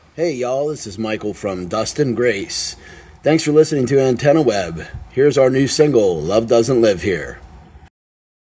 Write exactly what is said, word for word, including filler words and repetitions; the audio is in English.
Hey y'all, this is Michael from Dust and Grace. Thanks for listening to Antenna Web. Here's our new single, Love Doesn't Live Here.